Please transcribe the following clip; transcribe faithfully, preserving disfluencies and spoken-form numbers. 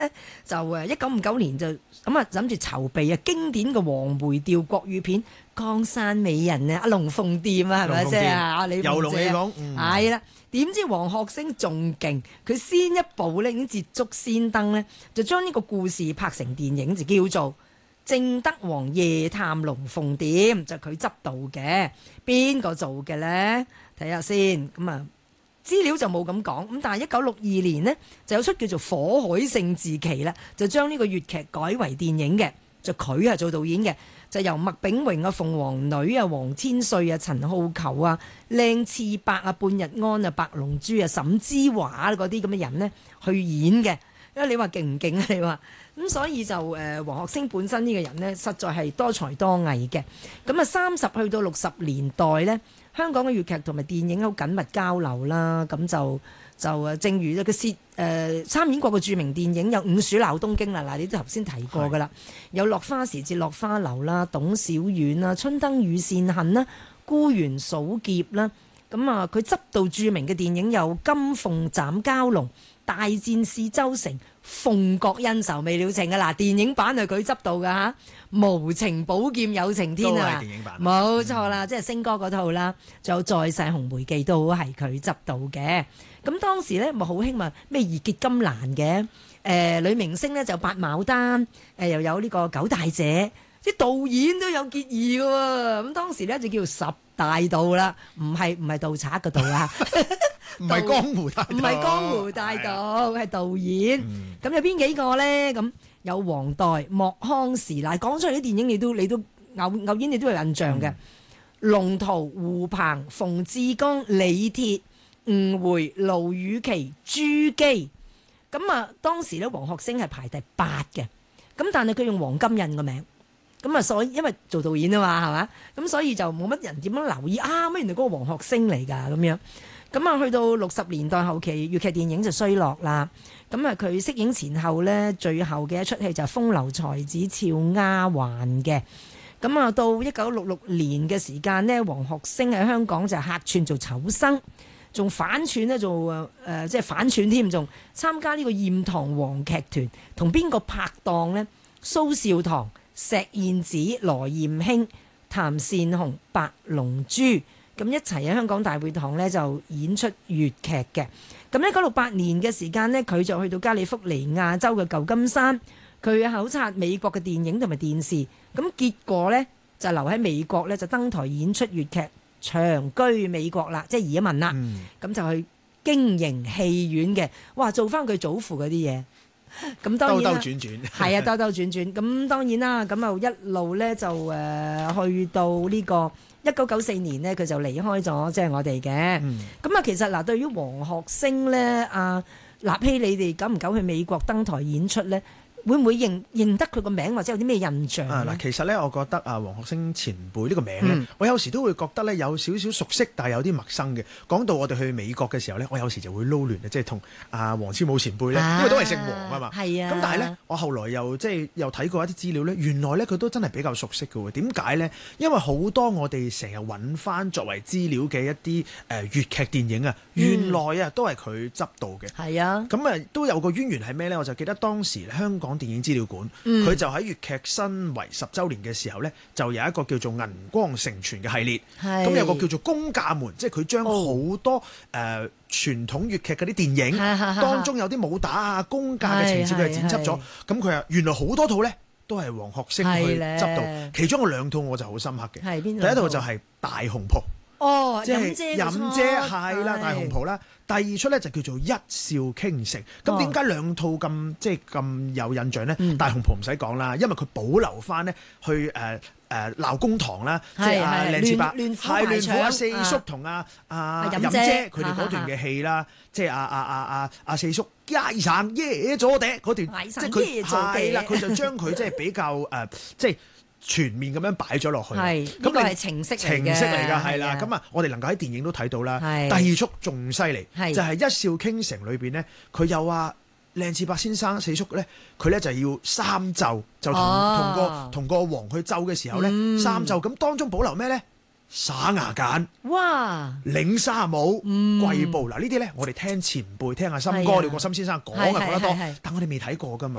就誒一九五九年就咁啊諗住籌備啊經典嘅黃梅調國語片《江山美人》啊，阿龍鳳店啊，係咪先啊？李有龍鳳講係啦。點知黃學星仲勁，佢先一步咧已經捷足先登咧，就將呢個故事拍成電影，就叫做《正德王夜探龍鳳店》，就佢執導嘅。邊個做嘅咧？睇下先。咁啊資料就冇咁講。咁但係一九六二年呢，就有出叫做《火海聖自奇》啦，就將呢個粵劇改為電影嘅，就佢係做導演嘅。就由麥炳榮啊、鳳凰女啊、黃千歲啊、陳浩球啊、靚次伯啊、半日安啊、白龍珠啊、沈之華嗰啲咁嘅人呢去演嘅。因為你話勁唔勁啊？你話咁，所以就誒黃學星本身呢個人呢，實在係多才多藝嘅。咁啊，三十去到六十年代呢，香港嘅粵劇同埋電影好緊密交流啦。咁就就誒，正如咧佢涉誒參演過嘅著名電影有《五鼠鬧東京》啦，嗱你都頭先提過噶啦，有《落花時節落花樓》啦，《董小宛》啦，《春燈與善恨》啦，《孤園數劫》啦。咁啊，佢執導著名嘅電影有《金鳳斬蛟龍》、《大戰使州城》、《鳳閣恩仇未了情》啊！嗱，電影版係佢執導㗎嚇，《無情寶劍有情天》啊， 電影版冇錯啦，嗯、即係星哥嗰套啦，仲有《再世紅梅記》都係佢執導嘅。咁當時咧咪好興嘛咩義結金蘭嘅，誒、呃、女明星咧就八牡丹，誒、呃、又有呢個九大姐，啲導演都有結義嘅喎。咁當時咧就叫十大盜啦，唔係唔係盜賊嘅盜啊， 唔係江湖大盜， 唔係江湖大盜，係導演。咁、嗯、有邊幾個咧？咁有黃代、莫康時，嗱講出嚟啲電影你都你都偶偶然你都有印象嘅，嗯、龍圖、胡鵬、馮志剛、李鐵、吳回、盧雨琪、朱基。咁啊，當時咧黃學星係排第八嘅，咁但係佢用黃金印個名。咁啊，所以因為做導演啊嘛，係嘛，咁所以就冇乜人點樣留意啊，乜原來嗰個黃學星嚟㗎咁樣。咁啊，去到六十年代後期，粵劇電影就衰落啦。咁啊，佢息影前後咧，最後嘅一出戲就係《風流才子俏丫鬟》嘅。咁啊，到一九六六年嘅時間呢，黃學星喺香港就客串做丑生，仲反串呢，做誒、呃、即係反串添，仲參加呢個艷堂黃劇團，同邊個拍檔呢？蘇少棠、石燕子、羅艷卿、譚善紅、白龍珠，咁一齊喺香港大會堂呢就演出粵劇嘅。咁一九六八年嘅時間呢，佢就去到加利福尼亞州嘅舊金山，佢考察美國嘅電影同埋電視，咁結果呢，就留喺美國呢，就登台演出粵劇，長居美國啦，即係移民啦，咁、嗯、就去經營戲院嘅，哇，做翻佢祖父嗰啲嘢。咁當然啦，兜兜轉轉係啊，兜兜轉轉。咁當然啦，咁啊一路咧就誒、呃、去到呢個一九九四年呢，佢就離開咗即係我哋嘅。咁啊、嗯，其實嗱，對於黃學星咧，阿立希，你哋久唔久去美國登台演出咧？會唔會認認得佢個名或者有啲咩印象啊？ 嗱，其實咧，我覺得啊，黃學星前輩呢個名咧，嗯、我有時都會覺得咧有少少熟悉，但係有啲陌生嘅。講到我哋去美國嘅時候咧，我有時就會撈亂啊，即係同啊黃超武前輩咧，啊、因為都係姓黃啊嘛。係啊。咁但係咧，我後來又即係又睇過一啲資料咧，原來咧佢都真係比較熟悉嘅喎。點解咧？因為好多我哋成日揾翻作為資料嘅一啲誒、呃、粵劇電影啊，原來啊都係佢執導嘅。係啊。咁啊都有個淵源係咩咧？我就記得當時香港電影資料館，佢、嗯、就喺粵劇新圍十週年嘅時候呢，就有一個叫做銀光承傳嘅系列。咁是有個叫做公架門，即係佢將好多誒、哦呃、傳統粵劇嗰啲電影當中有啲武打啊、公架嘅情節，佢係剪輯咗。咁佢啊，原來好多套呢都係黃學星去執導，的其中有兩套我就好深刻嘅。第一套就係《大紅袍》。哦，即係任姐係啦，大紅袍啦。第二出咧就叫做一笑傾城。咁點解兩套咁即係咁有印象咧？嗯、大紅袍唔使講啦，因為佢保留翻咧去誒誒鬧公堂啦，即係阿靚次伯係亂虎阿四叔同阿阿任姐佢哋嗰段嘅戲啦，即係阿阿阿阿阿四叔耶神耶咗地嗰段，即係佢係啦，佢就將佢即係比較誒即係。全面咁樣擺咗落去，係咁係情色嚟嘅，情色嚟㗎，係啦。咁啊，我哋能夠喺電影都睇到啦。係第二出仲犀利，就係《一笑傾城》裏邊呢，佢有啊靚次伯先生四叔咧，佢咧就要三奏，就同同個同個王去奏嘅時候咧，三奏咁當中保留咩咧？ 耍牙梘、 哇！ 擰沙帽、 嗯跪步嗱，呢啲咧我哋聽前輩聽阿森哥、 係啊廖國森先生講啊係講得多係係係， 但我哋未睇過噶嘛。